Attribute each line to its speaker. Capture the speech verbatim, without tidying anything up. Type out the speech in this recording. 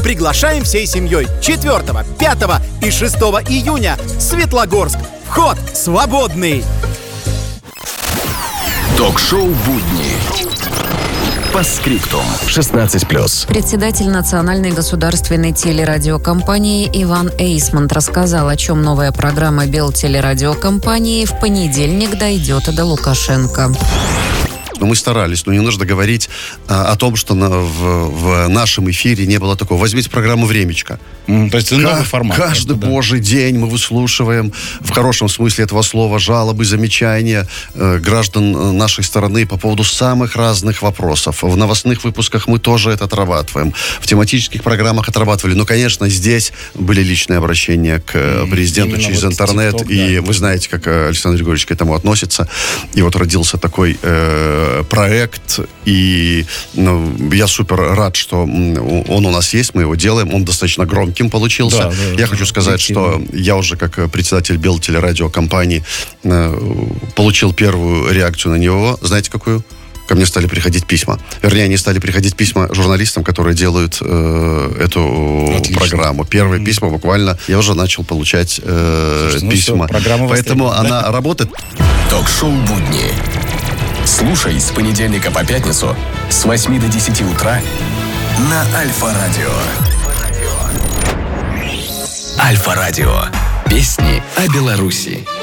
Speaker 1: Приглашаем всей семьей. четвёртого, пятого и шестого июня. Светлогорск. Вход свободный.
Speaker 2: Ток-шоу «Будни». По скриптум. шестнадцать плюс.
Speaker 3: Председатель Национальной государственной телерадиокомпании Иван Эйсмонт рассказал, о чем новая программа Белтелерадиокомпании в понедельник дойдет до Лукашенко.
Speaker 4: Но мы старались, но не нужно говорить а, о том, что на, в, в нашем эфире не было такого. Возьмите программу «Времечко».
Speaker 5: Mm, то есть это новый формат.
Speaker 4: Каждый
Speaker 5: это,
Speaker 4: божий да. день мы выслушиваем, в хорошем смысле этого слова, жалобы, замечания э, граждан нашей страны по поводу самых разных вопросов. В новостных выпусках мы тоже это отрабатываем. В тематических программах отрабатывали. Но, конечно, здесь были личные обращения к mm, президенту через вот интернет. TikTok, и да. вы знаете, как Александр Григорьевич к этому относится. И вот родился такой... Э, проект, и ну, я супер рад, что он у нас есть, мы его делаем, он достаточно громким получился. Да, да, я да, хочу сказать, что я уже как председатель Белтелерадиокомпании получил первую реакцию на него. Знаете, какую? Ко мне стали приходить письма. Вернее, они стали приходить письма журналистам, которые делают э, эту Отлично. программу. Первые mm-hmm. письма буквально я уже начал получать э, Слушайте, письма. Ну все, поэтому она да? работает.
Speaker 2: Ток-шоу «Будни». Слушай с понедельника по пятницу с восьми до десяти утра на Альфа-радио. Альфа-радио. Песни о Беларуси.